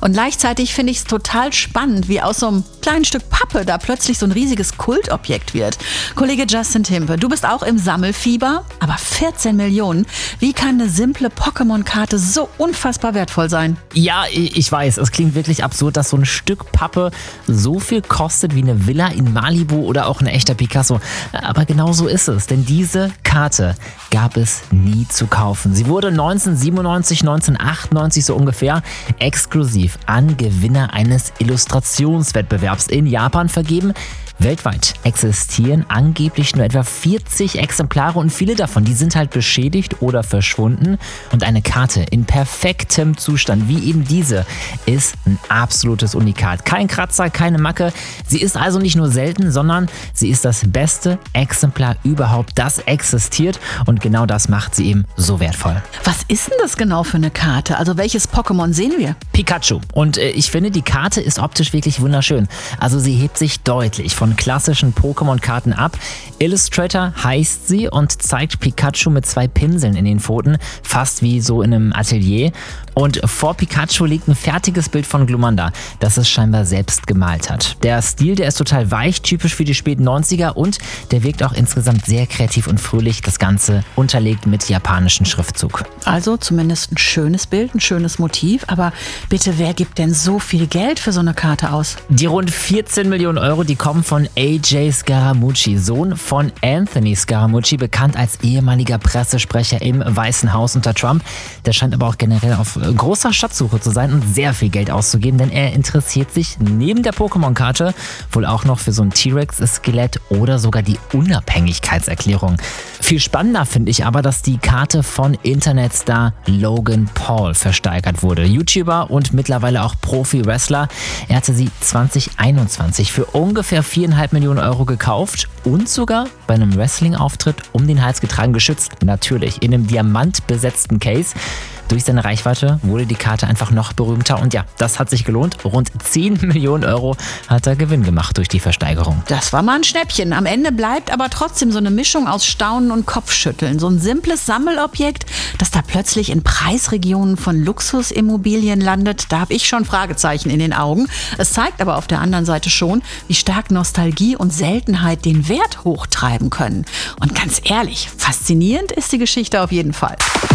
Und gleichzeitig finde ich es total spannend, wie aus so einem kleinen Stück Pappe da plötzlich so ein riesiges Kultobjekt wird. Kollege Justin Timpe, du bist auch im Sammelfieber, aber 14 Millionen. Wie kann eine simple Pokémon-Karte so unfassbar wertvoll sein? Ja, ich weiß, es klingt wirklich absurd, dass so ein Stück Pappe so viel kostet wie eine Villa in Malibu oder auch ein echter Picasso. Aber genau so ist es, denn diese Karte gab es nie zu kaufen. Sie wurde 1997, 1998 so ungefähr exklusiv an Gewinner eines Illustrationswettbewerbs in Japan vergeben. Weltweit existieren angeblich nur etwa 40 Exemplare und viele davon, die sind halt beschädigt oder verschwunden. Und eine Karte in perfektem Zustand wie eben diese ist ein absolutes Unikat. Kein Kratzer, keine Macke. Sie ist also nicht nur selten, sondern sie ist das beste Exemplar überhaupt, das existiert. Und genau das macht sie eben so wertvoll. Was ist denn das genau für eine Karte? Also welches Pokémon sehen wir? Pikachu. Und ich finde, die Karte ist optisch wirklich wunderschön. Also sie hebt sich deutlich von klassischen Pokémon-Karten ab. Illustrator heißt sie und zeigt Pikachu mit 2 Pinseln in den Pfoten, fast wie so in einem Atelier. Und vor Pikachu liegt ein fertiges Bild von Glumanda, das es scheinbar selbst gemalt hat. Der Stil, der ist total weich, typisch für die späten 90er und der wirkt auch insgesamt sehr kreativ und fröhlich, das Ganze unterlegt mit japanischem Schriftzug. Also zumindest ein schönes Bild, ein schönes Motiv. Aber bitte, wer gibt denn so viel Geld für so eine Karte aus? Die rund 14 Millionen Euro, die kommen von AJ Scaramucci, Sohn von Anthony Scaramucci, bekannt als ehemaliger Pressesprecher im Weißen Haus unter Trump. Der scheint aber auch generell auf großer Schatzsuche zu sein und sehr viel Geld auszugeben, denn er interessiert sich neben der Pokémon-Karte wohl auch noch für so ein T-Rex-Skelett oder sogar die Unabhängigkeitserklärung. Viel spannender finde ich aber, dass die Karte von Internetstar Logan Paul versteigert wurde. YouTuber und mittlerweile auch Profi-Wrestler. Er hatte sie 2021 für ungefähr 4,5 Millionen Euro gekauft und sogar bei einem Wrestling-Auftritt um den Hals getragen, geschützt. Natürlich in einem diamantbesetzten Case. Durch seine Reichweite wurde die Karte einfach noch berühmter und ja, das hat sich gelohnt. Rund 10 Millionen Euro hat er Gewinn gemacht durch die Versteigerung. Das war mal ein Schnäppchen. Am Ende bleibt aber trotzdem so eine Mischung aus Staunen und Kopfschütteln. So ein simples Sammelobjekt, das da plötzlich in Preisregionen von Luxusimmobilien landet, da habe ich schon Fragezeichen in den Augen. Es zeigt aber auf der anderen Seite schon, wie stark Nostalgie und Seltenheit den Wert hochtreiben können. Und ganz ehrlich, faszinierend ist die Geschichte auf jeden Fall.